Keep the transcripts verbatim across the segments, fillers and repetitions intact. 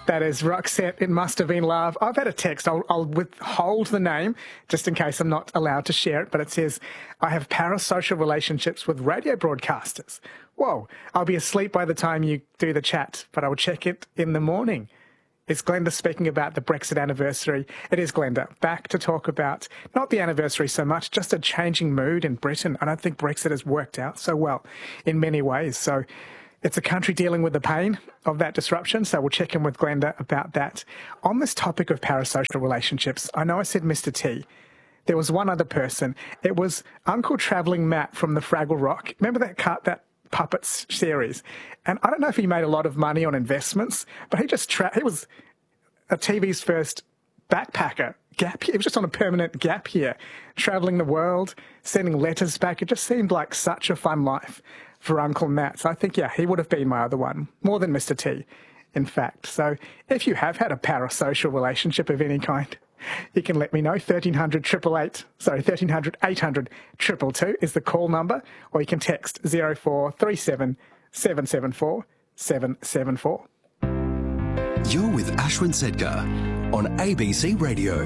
That is Roxette. It must have been love. I've had a text. I'll, I'll withhold the name just in case I'm not allowed to share it. But it says, I have parasocial relationships with radio broadcasters. Whoa, I'll be asleep by the time you do the chat, but I'll check it in the morning. It's Glenda speaking about the Brexit anniversary. It is Glenda, back to talk about not the anniversary so much, just a changing mood in Britain. I don't think Brexit has worked out so well in many ways. So it's a country dealing with the pain of that disruption, so we'll check in with Glenda about that. On this topic of parasocial relationships, I know I said Mister T. There was one other person. It was Uncle Travelling Matt from the Fraggle Rock. Remember that cut, that Puppets series? And I don't know if he made a lot of money on investments, but he just tra- he was a T V's first backpacker. Gap year. He was just on a permanent gap year, travelling the world, sending letters back. It just seemed like such a fun life for Uncle Matt. So I think, yeah, he would have been my other one, more than Mister T, in fact. So if you have had a parasocial relationship of any kind, you can let me know. thirteen hundred, eight eight eight, sorry, thirteen hundred, eight hundred, two two two is the call number, or you can text zero four three seven, seven seven four, seven seven four. You're with Ashwin Sedkar on A B C Radio.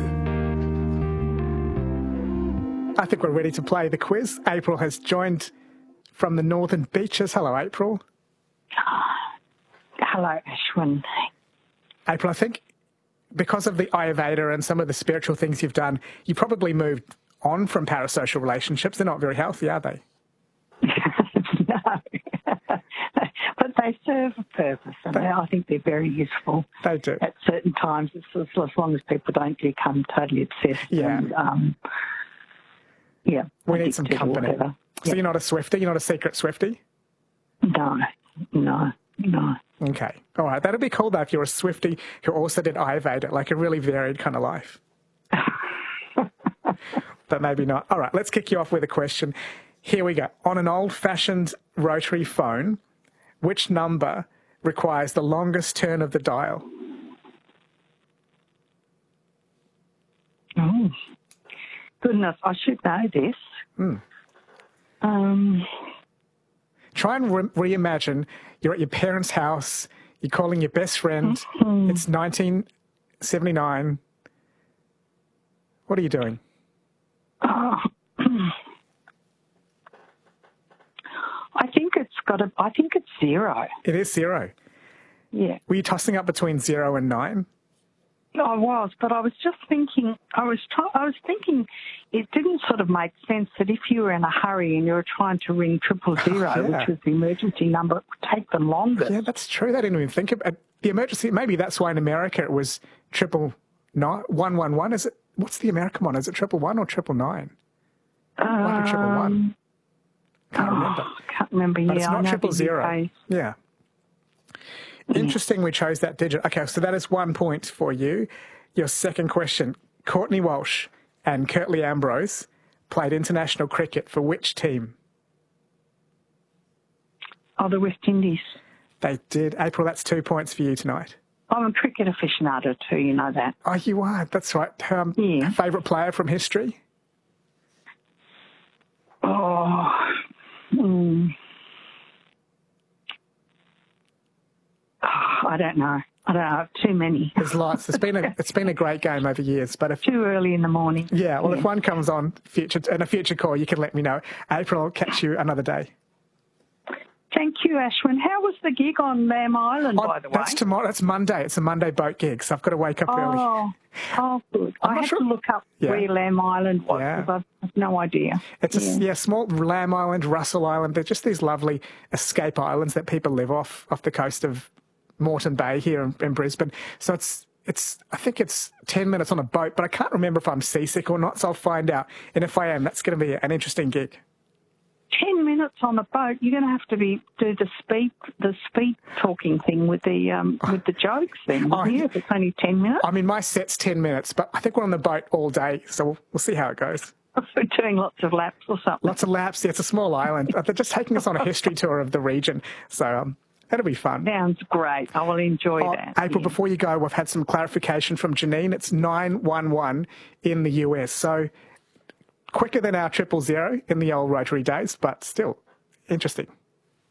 I think we're ready to play the quiz. April has joined from the Northern Beaches. Hello, April. Hello, Ashwin. April, I think because of the Ayurveda and some of the spiritual things you've done, you probably moved on from parasocial relationships. They're not very healthy, are they? No. But they serve a purpose, and they, I think they're very useful. They do. At certain times, as, as long as people don't become totally obsessed. Yeah. And, um, yeah. We need some company. So yeah. You're not a Swiftie? You're not a secret Swiftie? No, no, no. Okay. All right. That'd be cool, though, if you're a Swiftie who also did Ayurveda, like a really varied kind of life. But maybe not. All right. Let's kick you off with a question. Here we go. On an old-fashioned rotary phone, which number requires the longest turn of the dial? Oh, goodness. I should know this. Mm. Um... Try and re- reimagine you're at your parents' house, you're calling your best friend, mm-hmm. It's nineteen seventy-nine. What are you doing? Oh. I think it's got a, I think it's zero. It is zero? Yeah. Were you tossing up between zero and nine? I was, but I was just thinking, I was try, I was thinking it didn't sort of make sense that if you were in a hurry and you were trying to ring triple zero, oh, yeah. which was the emergency number, it would take the longest. Yeah, that's true. They didn't even think about the emergency. Maybe that's why in America it was triple nine, one, one, one. Is it, what's the American one? Is it triple one or triple nine? Um, Might be triple one. Can't oh, remember. Can't remember, yeah. But it's not triple zero. Yeah. Interesting we chose that digit. Okay, so that is one point for you. Your second question. Courtney Walsh and Curtly Ambrose played international cricket for which team? Oh, the West Indies. They did. April, that's two points for you tonight. I'm a cricket aficionado too, you know that. Oh, you are? That's right. Um, yeah. Favourite player from history? Oh, mm. I don't know. I don't know. Too many. There's lots. It's been a it's been a great game over years, but if too early in the morning. Yeah. Well, yeah. if one comes on future in a future call, you can let me know. April, I'll catch you another day. Thank you, Ashwin. How was the gig on Lamb Island, oh, by the way? That's tomorrow. That's Monday. It's a Monday boat gig, so I've got to wake up oh, early. Oh, good. I'm I not had sure. to look up yeah. where Lamb Island was yeah. because I've no idea. It's yeah. a yeah, small Lamb Island, Russell Island. They're just these lovely escape islands that people live off off the coast of Moreton Bay here in, in Brisbane. So it's it's I think it's ten minutes on a boat, but I can't remember if I'm seasick or not. So I'll find out. And if I am, that's going to be an interesting gig. Ten minutes on a boat, you're going to have to be do the speed the speed talking thing with the um, with the jokes then, oh, you? If it's only ten minutes. I mean, my set's ten minutes, but I think we're on the boat all day, so we'll, we'll see how it goes. We're doing lots of laps or something. Lots of laps. Yeah, it's a small island. They're just taking us on a history tour of the region, so um, that'll be fun. Sounds great. I will enjoy oh, that. April, yeah. Before you go, we've had some clarification from Janine. It's nine one one in the U S, so quicker than our triple zero in the old rotary days, but still interesting.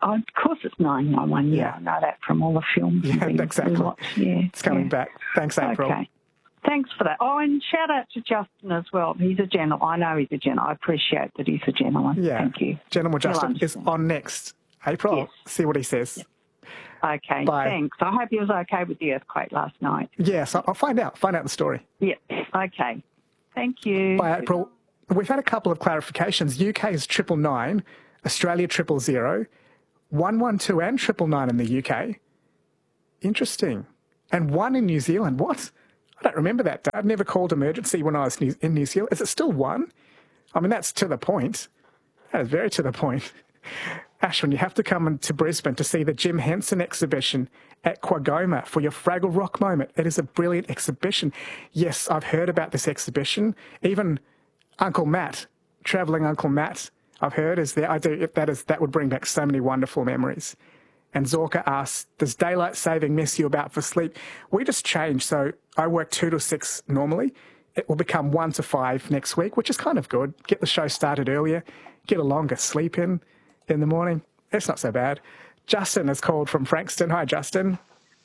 Oh, of course it's nine one one. Yeah, I know that from all the films. Yeah, and exactly. We watch. Yeah, it's coming yeah. back. Thanks, April. Okay. Thanks for that. Oh, and shout out to Justin as well. He's a gentleman. I know he's a gentleman. I appreciate that he's a gentleman. Yeah. Thank you. Gentleman He'll Justin is understand. on next. April, Yes. see what he says. Yes. Okay, Bye. thanks. I hope he was okay with the earthquake last night. Yes, I'll I'll find out. Find out the story. Yeah, okay. Thank you. Bye, April. We've had a couple of clarifications. U K is triple nine, Australia triple zero, one one two and triple nine in the U K. Interesting. And one in New Zealand. What? I don't remember that. I've never called emergency when I was in New Zealand. Is it still one? I mean, that's to the point. That is very to the point. Ashwin, you have to come to Brisbane to see the Jim Henson exhibition at Quagoma for your Fraggle Rock moment. It is a brilliant exhibition. Yes, I've heard about this exhibition. Even Uncle Matt, travelling Uncle Matt, I've heard is there. I do. That is that would bring back so many wonderful memories. And Zorka asks, does daylight saving mess you about for sleep? We just changed. So I work two to six normally. It will become one to five next week, which is kind of good. Get the show started earlier, get a longer sleep in in the morning. It's not so bad. Justin has called from Frankston. Hi, Justin.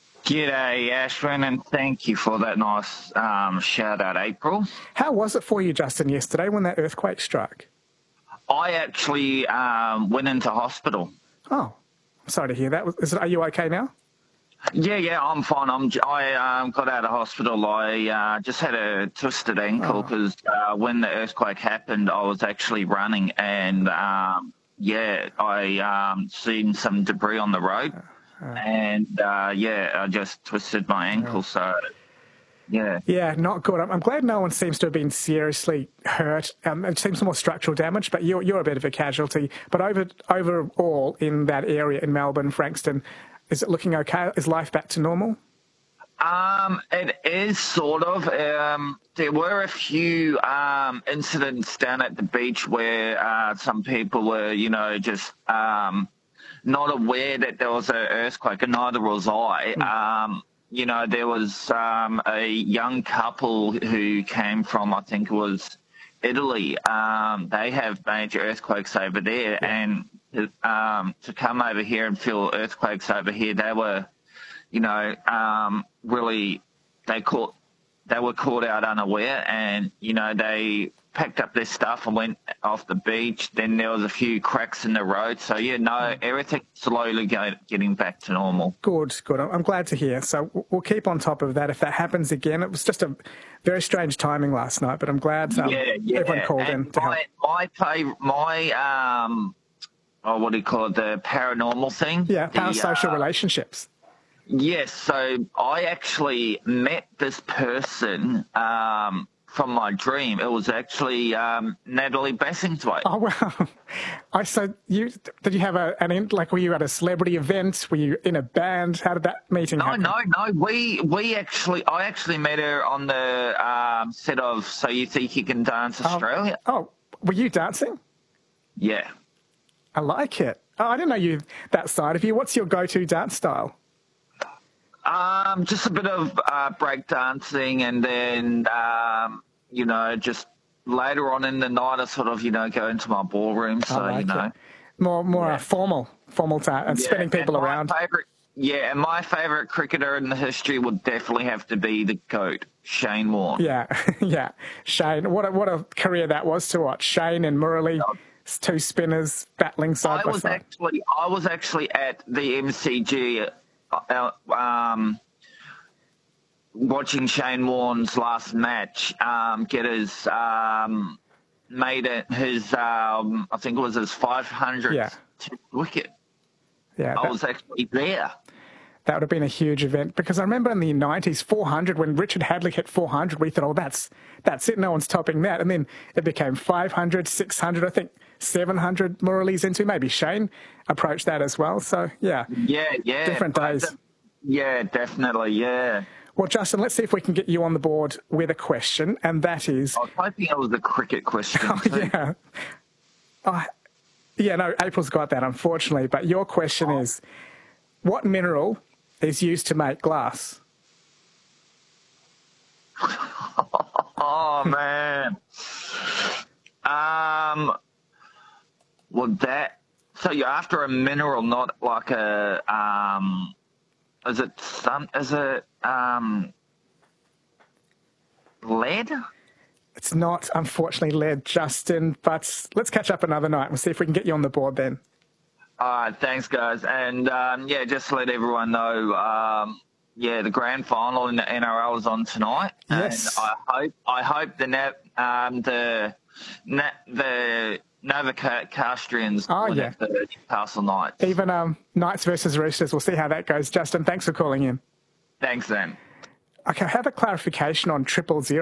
G'day, Ashwin, and thank you for that nice um, shout-out, April. How was it for you, Justin, yesterday when that earthquake struck? I actually um, went into hospital. Oh, I'm sorry to hear that. Is it, are you okay now? Yeah, yeah, I'm fine. I'm, I um, got out of hospital. I uh, just had a twisted ankle because oh. uh, when the earthquake happened, I was actually running and, um, yeah, I um, seen some debris on the road. Uh, uh. And, uh, yeah, I just twisted my ankle, uh. so... Yeah. Yeah, not good. I'm, I'm glad no one seems to have been seriously hurt. Um, it seems more structural damage, but you're you're a bit of a casualty. But over overall in that area in Melbourne, Frankston, is it looking okay? Is life back to normal? Um, it is sort of. Um, there were a few um, incidents down at the beach where uh, some people were, you know, just um, not aware that there was an earthquake, and neither was I. Mm. Um, You know, there was um, a young couple who came from, I think it was Italy. Um, they have major earthquakes over there, yeah. and um, to come over here and feel earthquakes over here, they were, you know, um, really, they caught, they were caught out unaware, and, you know, they packed up their stuff and went off the beach. Then there was a few cracks in the road. So, yeah, no, everything's slowly go, getting back to normal. Good, good. I'm glad to hear. So we'll keep on top of that. If that happens again, it was just a very strange timing last night, but I'm glad um, yeah, yeah. everyone called and in to my, help. My, favorite, my um, oh, what do you call it, the paranormal thing? Yeah, the, parasocial uh, relationships. Yes, so I actually met this person um, from my dream. It was actually um, Natalie Bassingthwaighte. Oh, wow. I so you did you have a an like were you at a celebrity event? Were you in a band? How did that meeting no, happen? No, no, We we actually I actually met her on the um, set of So You Think You Can Dance Australia. Oh, oh, were you dancing? Yeah. I like it. Oh, I didn't know you that side of you. What's your go-to dance style? Um, just a bit of uh, break dancing, and then, um, you know, just later on in the night, I sort of, you know, go into my ballroom. So, I like you know. It. More more yeah. uh, formal, formal dance, and yeah. spinning people and around. Favorite, yeah, and my favourite cricketer in the history would definitely have to be the GOAT, Shane Warne. Yeah, yeah. Shane, what a, what a career that was to watch. Shane and Murali, two spinners battling side I by was side. Actually, I was actually at the M C G Uh, um, watching Shane Warne's last match um, get his um, made it his um, I think it was his five hundredth yeah. wicket. Yeah, I that, was actually there. That would have been a huge event because I remember in the nineties, four hundred, when Richard Hadley hit four hundred, we thought, oh, that's that's it, no one's topping that. And then it became five hundred, six hundred, I think seven hundred Murali's into. Maybe Shane approached that as well. So, yeah. Yeah, yeah. Different days. The, yeah, definitely, yeah. Well, Justin, let's see if we can get you on the board with a question, and that is... I was hoping it was a cricket question. Oh, yeah. Oh, yeah, no, April's got that, unfortunately. But your question oh. is, what mineral is used to make glass? Oh, man. um, well, that... So you're after a mineral, not like a, um, is it some, is it um, lead? It's not, unfortunately, lead, Justin, but let's catch up another night. We'll see if we can get you on the board then. All right, thanks, guys. And, um, yeah, just to let everyone know, um, yeah, the grand final in the N R L is on tonight. Yes. And I hope, I hope the, net, um, the, net, the, Novocastrians oh, win yeah. it for Newcastle Knights. Even um, Knights versus Roosters. We'll see how that goes. Justin, thanks for calling in. Thanks, then. Okay, I have a clarification on triple zero.